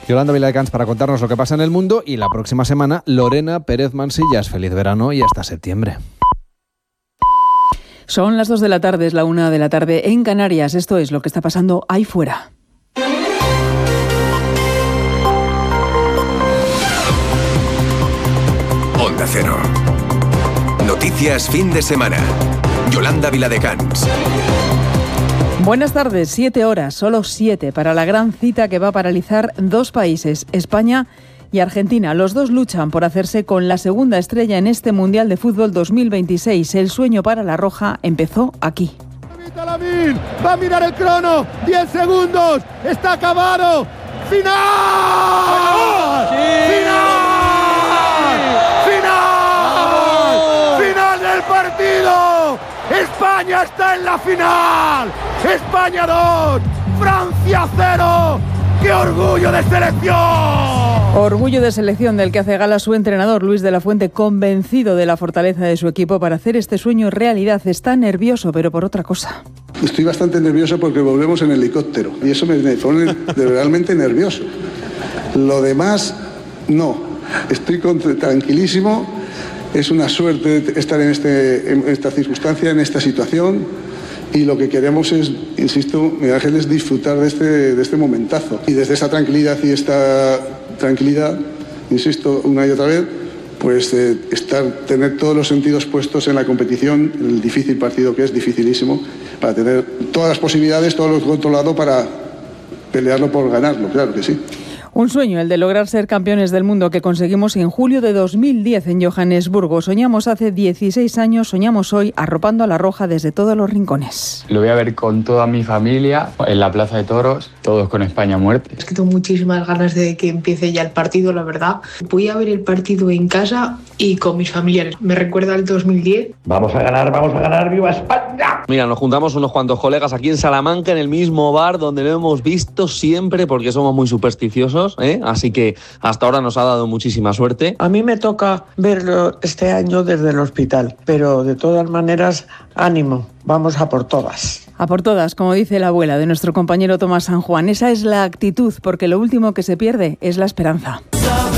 Yolanda Viladecans para contarnos lo que pasa en el mundo, y la próxima semana Lorena Pérez Mansillas. Feliz verano y hasta septiembre. Son las 2 de la tarde, es la 1 de la tarde en Canarias. Esto es lo que está pasando ahí fuera. Onda Cero. Noticias fin de semana. Yolanda Viladecans. Buenas tardes, 7 horas, solo 7 para la gran cita que va a paralizar 2 países, España y Argentina. Los dos luchan por hacerse con la segunda estrella en este Mundial de Fútbol 2026. El sueño para la Roja empezó aquí. Va a mirar el crono, 10 segundos, está acabado. ¡Final! ¡Sí! ¡Final! ¡Final! ¡Final del partido! ¡España está en la final! ¡España 2! ¡Francia 0! ¡Qué orgullo de selección! Orgullo de selección del que hace gala su entrenador Luis de la Fuente, convencido de la fortaleza de su equipo para hacer este sueño realidad. Está nervioso, pero por otra cosa. Estoy bastante nervioso porque volvemos en helicóptero y eso me pone realmente nervioso. Lo demás, no. Estoy tranquilísimo. Es una suerte estar en esta circunstancia, en esta situación. Y lo que queremos es, insisto, Miguel Ángel, es disfrutar de este momentazo. Y desde esa tranquilidad insisto, una y otra vez, pues tener todos los sentidos puestos en la competición, en el difícil partido que es, dificilísimo, para tener todas las posibilidades, todo lo controlado para pelearlo por ganarlo, claro que sí. Un sueño, el de lograr ser campeones del mundo, que conseguimos en julio de 2010 en Johannesburgo. Soñamos hace 16 años, soñamos hoy, arropando a la Roja desde todos los rincones. Lo voy a ver con toda mi familia en la Plaza de Toros, todos con España a muerte. Es que tengo muchísimas ganas de que empiece ya el partido, la verdad. Voy a ver el partido en casa y con mis familiares. Me recuerda al 2010. Vamos a ganar, ¡viva España! Mira, nos juntamos unos cuantos colegas aquí en Salamanca, en el mismo bar donde lo hemos visto siempre, porque somos muy supersticiosos. Así que hasta ahora nos ha dado muchísima suerte. A mí me toca verlo este año desde el hospital, pero de todas maneras, ánimo, vamos a por todas. A por todas, como dice la abuela de nuestro compañero Tomás San Juan. Esa es la actitud, porque lo último que se pierde es la esperanza.